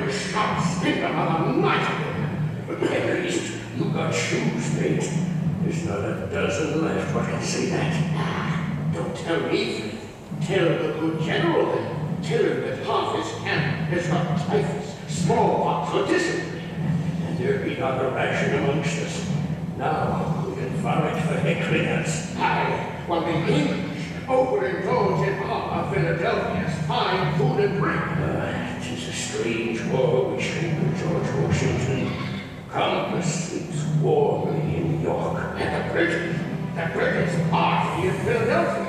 you shall speak another night. But at least you got shoes, mate. There's not a dozen left, what can say that? Don't tell me. Tell the good general then. Tell him that half his camp has got typhus, smallpox, or dysentery. And there be not a ration amongst us. Now we can forage for heckliners. Aye, while the English overindulge in our Philadelphia's fine food and drink. 'Tis a strange war we shape with George Washington. Countless sleeps warmly in York. And the British party in Philadelphia.